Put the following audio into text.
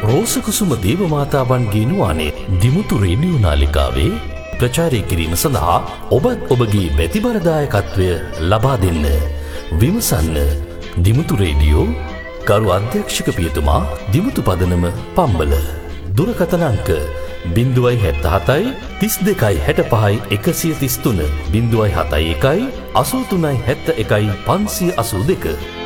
රෝසකුසුම දේවමාතාවන්ගේ නුවානේ Dimuthu radio නාලිකාවේ ප්‍රචාරය කිරීම සඳහා ඔබත් ඔබගේ බැතිබරදායකත්වය ලබා දෙන්න. විමසන්න දිමුතු රේඩියෝ කරු අධ්‍යක්ෂක පියතුමා දිමුතු පදනම පම්බල. දුරකථන අංක 077 32 65 133 071 83 71 582